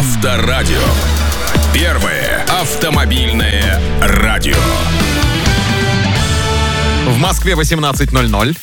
Авторадио. Первое автомобильное радио. В Москве 18:00.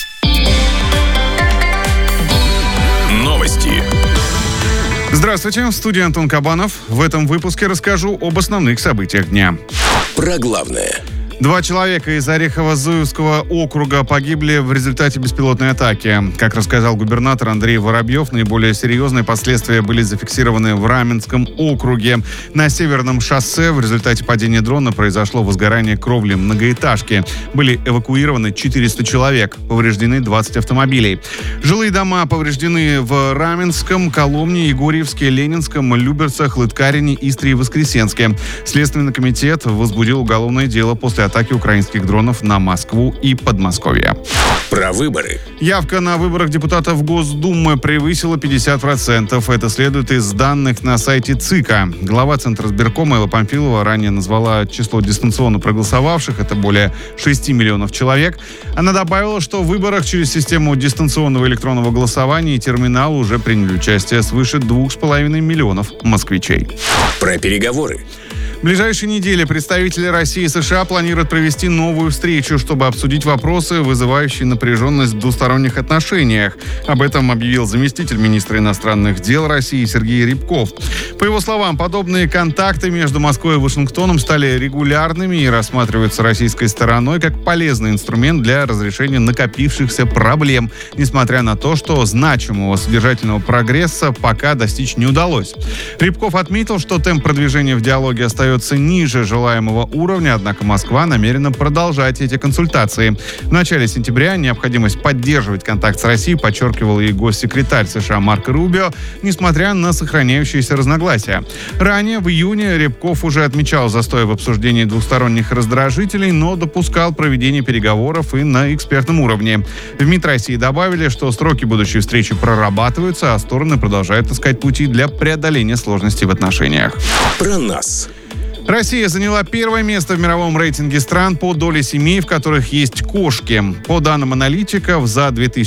Новости. Здравствуйте, в студии Антон Кабанов. В этом выпуске расскажу об основных событиях дня. Про главное. 2 человека из Орехово-Зуевского округа погибли в результате беспилотной атаки. Как рассказал губернатор Андрей Воробьев, наиболее серьезные последствия были зафиксированы в Раменском округе. На Северном шоссе в результате падения дрона произошло возгорание кровли многоэтажки. Были эвакуированы 400 человек, повреждены 20 автомобилей. Жилые дома повреждены в Раменском, Коломне, Егорьевске, Ленинском, Люберцах, Лыткарине, Истре и Воскресенске. Следственный комитет возбудил уголовное дело после атаки украинских дронов на Москву и Подмосковье. Про выборы. Явка на выборах депутатов Госдумы превысила 50%. Это следует из данных на сайте ЦИКа. Глава Центра избиркома Элла Памфилова ранее назвала число дистанционно проголосовавших. Это более 6 миллионов человек. Она добавила, что в выборах через систему дистанционного электронного голосования и терминал уже приняли участие свыше 2,5 миллионов москвичей. Про переговоры. В ближайшие недели представители России и США планируют провести новую встречу, чтобы обсудить вопросы, вызывающие напряженность в двусторонних отношениях. Об этом объявил заместитель министра иностранных дел России Сергей Рябков. По его словам, подобные контакты между Москвой и Вашингтоном стали регулярными и рассматриваются российской стороной как полезный инструмент для разрешения накопившихся проблем, несмотря на то, что значимого содержательного прогресса пока достичь не удалось. Рябков отметил, что темп продвижения в диалоге остается ниже желаемого уровня, однако Москва намерена продолжать эти консультации. В начале сентября необходимость поддерживать контакт с Россией подчеркивал и госсекретарь США Марко Рубио, несмотря на сохраняющиеся разногласия. Ранее, в июне, Рябков уже отмечал застой в обсуждении двусторонних раздражителей, но допускал проведение переговоров и на экспертном уровне. В МИД России добавили, что сроки будущей встречи прорабатываются, а стороны продолжают искать пути для преодоления сложностей в отношениях. Про нас. Россия заняла первое место в мировом рейтинге стран по доле семей, в которых есть кошки. По данным аналитиков, за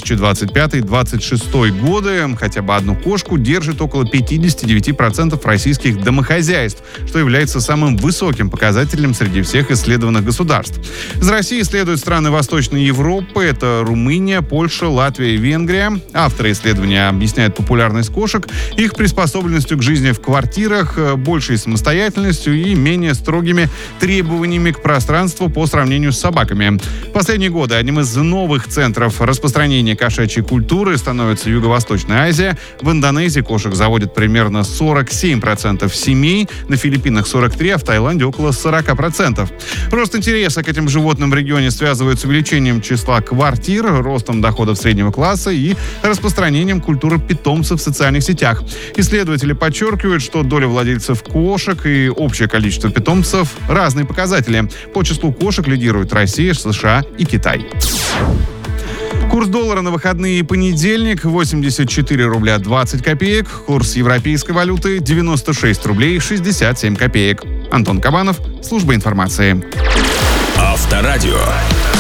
2025-2026 годы хотя бы одну кошку держит около 59% российских домохозяйств, что является самым высоким показателем среди всех исследованных государств. Из России следуют страны Восточной Европы. Это Румыния, Польша, Латвия и Венгрия. Авторы исследования объясняют популярность кошек их приспособленностью к жизни в квартирах, большей самостоятельностью и менее строгими требованиями к пространству по сравнению с собаками. В последние годы одним из новых центров распространения кошачьей культуры становится Юго-Восточная Азия. В Индонезии кошек заводят примерно 47% семей, на Филиппинах 43%, а в Таиланде около 40%. Рост интереса к этим животным в регионе связывают с увеличением числа квартир, ростом доходов среднего класса и распространением культуры питомцев в социальных сетях. Исследователи подчеркивают, что доля владельцев кошек и общее количество питомцев – разные показатели. По числу кошек лидируют Россия, США и Китай. Курс доллара на выходные и понедельник – 84 рубля 20 копеек. Курс европейской валюты – 96 рублей 67 копеек. Антон Кабанов, служба информации. Авторадио.